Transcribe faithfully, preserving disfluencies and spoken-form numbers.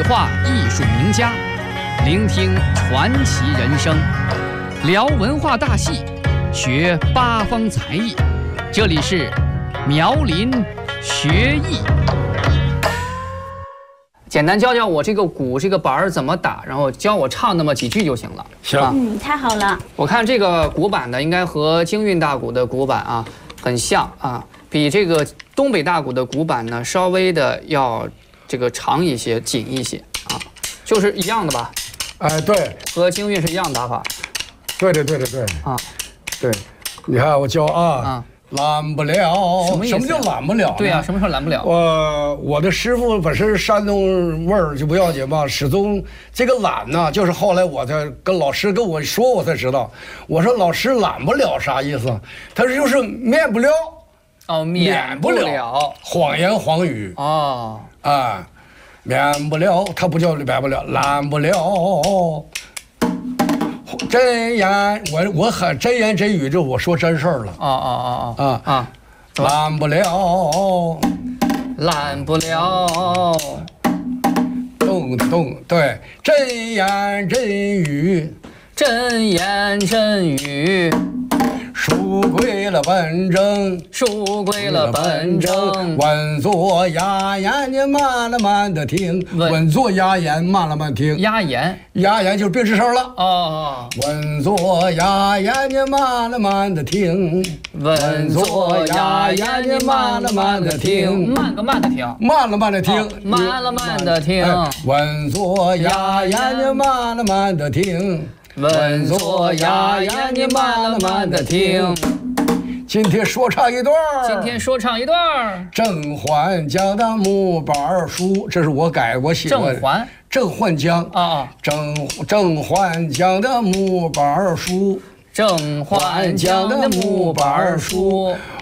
对话艺术名家，聆听传奇人生，聊文化大戏，学八方才艺。这里是苗林学艺。简单教教我这个鼓这个板儿怎么打，然后教我唱那么几句就行了。 行， 啊、 嗯，太好了。 我看这个鼓板呢，应该和京韵大鼓的鼓板啊很像啊，比这个东北大鼓的鼓板呢稍微的要这个长一些、紧一些啊，就是一样的吧？ 哎，对， 和京韵是一样的打法。 对对对对对啊， 对，你看我教啊。 啊懒不了， 什么意思、啊？ 什么叫懒不了？ 对呀、啊，什么时候懒不了？ 我我的师傅本身山东味儿就不要紧嘛，始终这个懒呢，就是后来我才跟老师跟我说，我才知道。我说老师懒不了啥意思？他说就是免不了， 哦，免不了， 谎言谎语哦， 啊，免不了，他不叫免不了，懒不了。真言，我我很真言真语，这我说真事儿了。 哦哦哦啊啊，懒不了， 懒不了， 动动对，真言真语， 真言真语。 书归了本正， 书归了本正， 稳坐压言，你慢了慢的听，稳坐压言，慢了慢听。 压言， 压言就是变吱声了。 哦， 稳坐压言，你慢了慢的听， 稳坐压言，你慢了慢的听，慢个慢的听， 慢了慢的听， 慢了慢的听。 稳坐压言，你慢了慢的听。 稳坐压言，你慢了慢的听。 今天说唱一段今天说唱一段郑焕江的木板书，这是我改我写的。 郑焕， 郑焕江啊啊， 郑郑焕江的木板书。 郑焕江的木板书，